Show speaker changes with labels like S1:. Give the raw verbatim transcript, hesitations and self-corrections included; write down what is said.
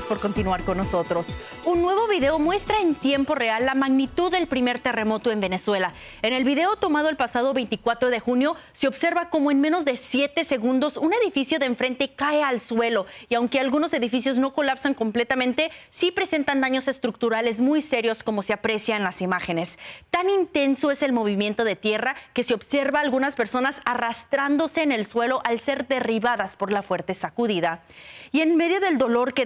S1: por continuar con nosotros. Un nuevo video muestra en tiempo real la magnitud del primer terremoto en Venezuela. En el video tomado el pasado veinticuatro de junio se observa cómo en menos de siete segundos un edificio de enfrente cae al suelo y aunque algunos edificios no colapsan completamente, sí presentan daños estructurales muy serios como se aprecia en las imágenes. Tan intenso es el movimiento de tierra que se observa a algunas personas arrastrándose en el suelo al ser derribadas por la fuerte sacudida. Y en medio del dolor que